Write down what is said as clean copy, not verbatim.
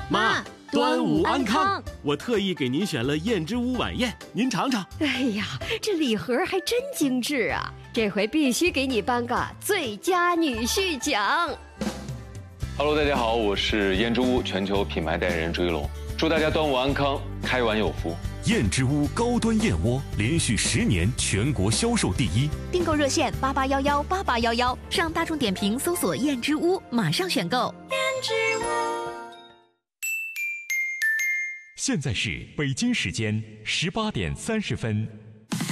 妈，端午安康！我特意给您选了燕之屋晚宴，您尝尝。 哎呀，这礼盒还真精致啊！这回必须给你颁个最佳女婿奖。 Hello， 大家好，我是燕之屋全球品牌代言人朱一龙，祝大家端午安康，开碗有福。 燕之屋高端燕窝连续10年全国销售第一， 订购热线88118811，上大众点评搜索燕之屋，马上选购。燕之屋。 现在是北京时间18点30分。